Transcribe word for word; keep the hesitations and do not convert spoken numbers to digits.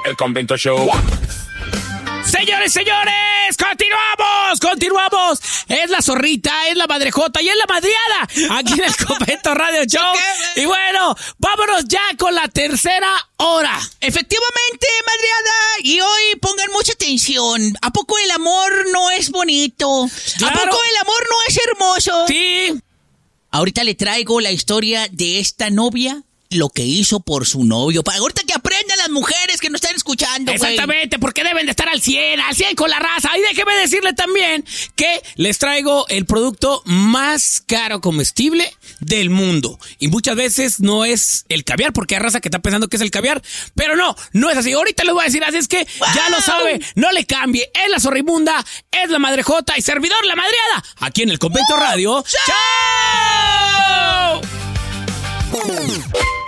El Convento Show. Señores, señores, continuamos, continuamos. Es la zorrita, es la madrejota y es la madriada aquí en el Convento Radio Show. Y bueno, vámonos ya con la tercera hora. Efectivamente, madriada. Y hoy pongan mucha atención. ¿A poco el amor no es bonito? Claro. ¿A poco el amor no es hermoso? Sí. Ahorita le traigo la historia de esta novia, lo que hizo por su novio. Para ahorita que aprendan las mujeres que nos están escuchando, güey. Exactamente, porque deben de estar al cien, al cien con la raza. Y déjeme decirle también que les traigo el producto más caro comestible del mundo. Y muchas veces no es el caviar, porque hay raza que está pensando que es el caviar. Pero no, no es así. Ahorita les voy a decir, así es que wow. Ya lo sabe, no le cambie. Es la zorrimunda, es la madrejota y servidor la madriada. Aquí en el Convento uh, Radio. ¡Chao!